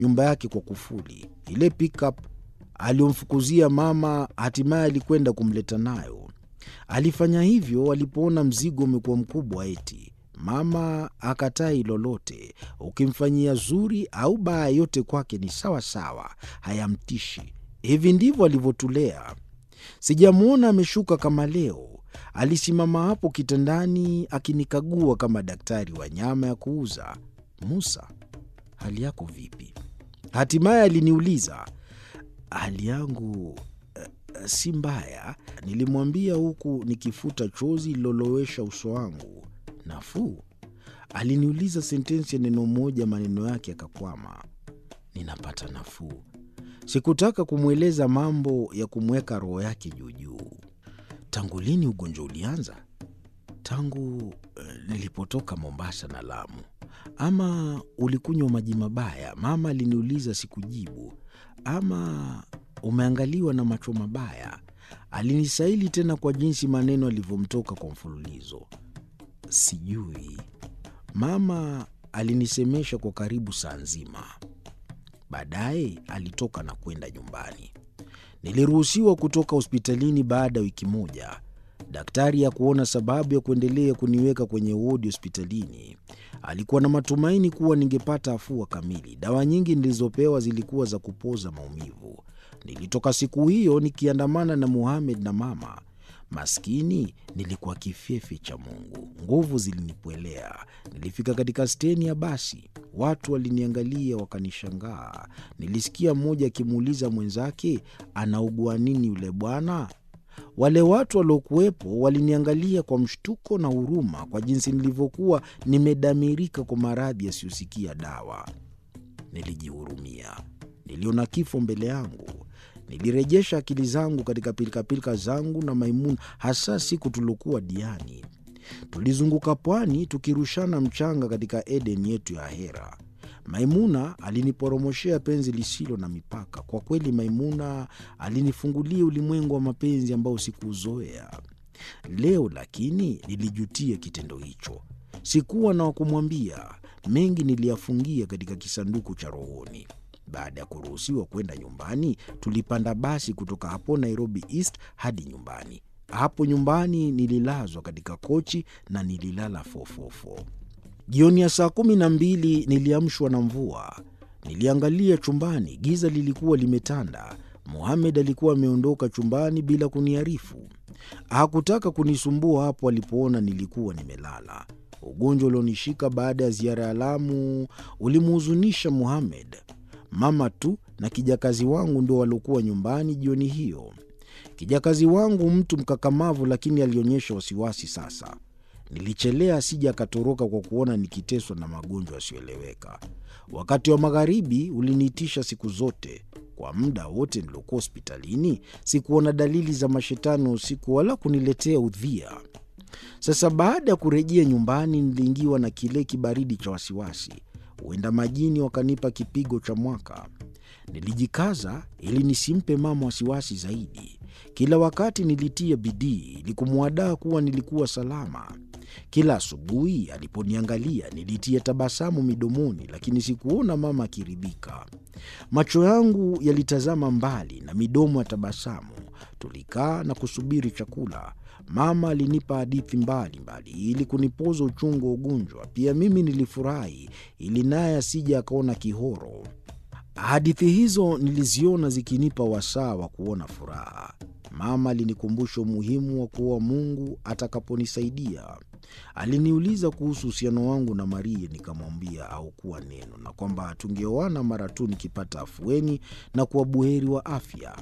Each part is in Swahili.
nyumba yake kwa kufuli. Ile pickup aliyomfukuzia mama hatimaye alikwenda kumleta nayo. Alifanya hivyo alipoona mzigo umekuwa mkubwa eti. Mama akatai lolote, ukimfanyia zuri au baya yote kwake ni sawa sawa, hayamtishi. Hivi ndivyo alivyotulea. Sijamuona ameshuka kama leo. Alisimama hapo kitandani akinikagua kama daktari wa nyama ya kuuza. Musa, hali yako vipi? Hatimaye aliniuliza. Hali yangu si mbaya, nilimwambia huku nikifuta chozi lilolowesha uso wangu. Nafuu? Aliniuliza sentensi ya neno moja, maneno yake yakakwama. Ninapata nafuu. Sikutaka kumweleza mambo ya kumweka roho yake juu. Tangu lini ugonjwa ulianza? Tangu nilipotoka Mombasa na Lamu. Ama ulikunywa maji mabaya? Mama aliniuliza, sikujibu. Ama umeangaliwa na macho mabaya? Alinisaili tena kwa jinsi maneno alivyomtoka kwa mfululizo. Sijui. Mama alinisemesha kwa karibu saa nzima. Baadaye alitoka na kwenda nyumbani. Niliruhusiwa kutoka hospitalini baada ya wiki moja. Daktari hakuona sababu ya kuendelea kuniweka kwenye wodi hospitalini. Alikuwa na matumaini kuwa ningepata afua kamili. Dawa nyingi nilizopewa zilikuwa za kupoza maumivu. Nilitoka siku hiyo nikiandamana na Mohamed na mama. Maskini, nilikuwa kifefe cha Mungu. Nguvu zilinipwelea. Nilifika katika steni ya basi. Watu waliniangalia wakanishangaa. Nilisikia mmoja akimuuliza mwenzake, anaugua nini yule bwana? Wale watu waliokuwepo waliniangalia kwa mshtuko na huruma kwa jinsi nilivyokuwa nimedamirika kwa maradhi yasiyosikia dawa. Nilijihurumia. Niliona kifo mbele yangu. Nilirejesha akili zangu katika pilika zangu na Maimuna, hasa siku tulokuwa Diani. Tulizunguka pwani tukirushana mchanga katika Eden yetu ya Hera. Maimuna aliniporomoshea penzi lisilo na mipaka. Kwa kweli Maimuna alinifungulia ulimwengu wa mapenzi ambao sikuuzoea. Leo lakini nilijutia kitendo hicho. Sikuwa na wakumwambia. Mengi niliyafungia katika kisanduku cha rohoni. Baada ya kuruhusiwa kwenda nyumbani, tulipanda basi kutoka hapo Nairobi East hadi nyumbani. Hapo nyumbani nililazwa katika kochi na nililala fofofo. Jioni ya saa 12 niliamshwa na mvua. Niliangalia chumbani, giza lilikuwa limetanda. Mohamed alikuwa ameondoka chumbani bila kuniarifu. Hakutaka kunisumbua hapo alipoona nilikuwa nimelala. Ugonjwa ulionishika baada ya ziara ya Lamu ulimhuzunisha Mohamed. Mama tu na kijakazi wangu ndio waliokuwa nyumbani jioni hiyo. Kijakazi wangu mtu mkakamavu, lakini alionyesha wasiwasi sasa. Nilichelea asije akatoroka kwa kuona nikiteswa na magonjwa yasiyoeleweka. Wakati wa magharibi uliniitisha siku zote. Kwa muda wote nilokuwa hospitalini, sikuona dalili za mashetani usiku wala kuniletea udhia. Sasa baada ya kurejea nyumbani, niliingiwa na kile kibaridi cha wasiwasi. Huenda majini wakanipa kipigo cha mwaka. Nilijikaza ili nisimpe mama wasiwasi zaidi. Kila wakati nilitia bidii ili kumwadaa kuwa nilikuwa salama. Kila asubuhi aliponiangalia nilitia tabasamu midomoni, lakini sikuona mama akiridhika. Macho yangu yalitazama mbali na midomo ya tabasamu. Tulikaa na kusubiri chakula. Mama alinipa hadithi mbalimbali ili kunipoza uchungu wa ugonjwa. Pia mimi nilifurahi ili naye asije akaona kihoro. Hadithi hizo niliziona zikinipa wasaa wa kuona furaha. Mama alinikumbusha umuhimu wa kuwa Mungu atakaponisaidia. Aliniuliza kuhusu uhusiano wangu na Maria, nikamwambia haukuwa neno, na kwamba tungeoana mara tu nikipata afueni na kuwa buheri wa afya.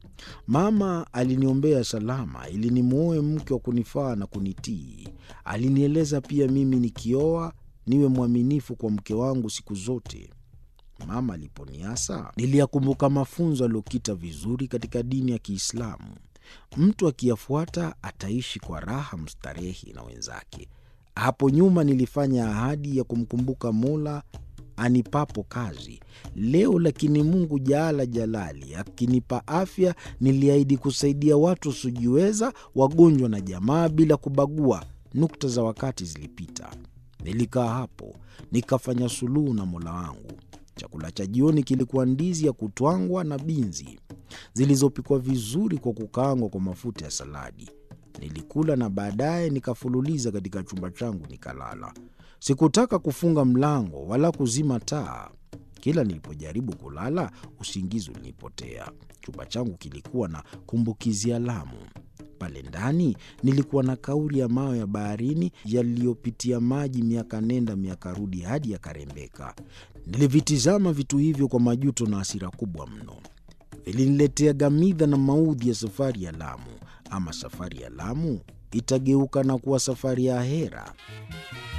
Mama aliniombea salama ili nimuoe mke wa kunifaa na kunitii. Alinieleza pia mimi nikioa niwe mwaminifu kwa mke wangu siku zote. Mama aliponiasa, niliyakumbuka mafunzo aliyokita vizuri katika dini ya Kiislamu. Mtu akiyafuata ataishi kwa raha mstarehi na wenzake. Hapo nyuma nilifanya ahadi ya kumkumbuka Mola anipapo kazi. Leo lakini Mungu Jaala Jalali akinipa afya, niliahidi kusaidia watu wasiojiweza, wagonjwa na jamaa bila kubagua. Nukta za wakati zilipita. Nilikaa hapo nikafanya suluhu na Mola wangu. Chakula cha jioni kilikuwa ndizi ya kutwangwa na binzi zilizopikwa vizuri kwa kukaangwa kwa mafuta ya saladi. Nilikula na baadaye nikafululiza katika chumba changu nikalala. Sikutaka kufunga mlango wala kuzima taa. Kila nilipojaribu kulala, usingizi ulinipotea. Chumba changu kilikuwa na kumbukizi ya Lamu. Pale ndani nilikuwa na kauri ya mawe ya baharini yaliyopitia maji miaka nenda miaka rudi hadi yakarembeka. Nilivitizama vitu hivyo kwa majuto na hasira kubwa mno. Viliniletea gamidha na maudhi ya safari ya Lamu. Ama safari ya Lamu itageuka na kuwa safari ya ahera.